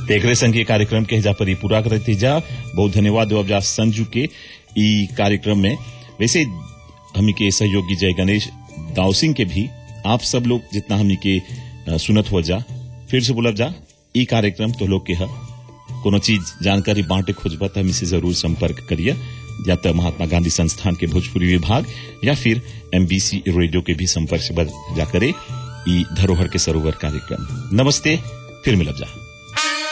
देखरे संग के कार्यक्रम के जा पर पूरा करते जा। बहुत धन्यवाद देव जा संजू के ई कार्यक्रम में। वैसे हमी के सहयोगी जय गणेश दाऊ सिंह के भी आप सब लोग जितना हमी के सुनत हो जा, फिर से बोलब जा ई कार्यक्रम तो लोग के है कोनो चीज जानकारी बांटे खोजबा तो हमसे जरूर संपर्क करिए, या तो महात्मा गांधी संस्थान के भोजपुरी विभाग या फिर MBC रेडियो के भी संपर्क से जा करे ई धरोहर के सरोवर कार्यक्रम। नमस्ते, फिर मिलब जा।